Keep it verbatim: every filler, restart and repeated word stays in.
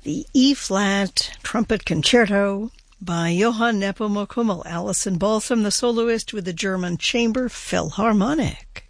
the E-flat Trumpet Concerto by Johann Nepomuk Hummel, Alison Balsam, the soloist with the German Chamber Philharmonic.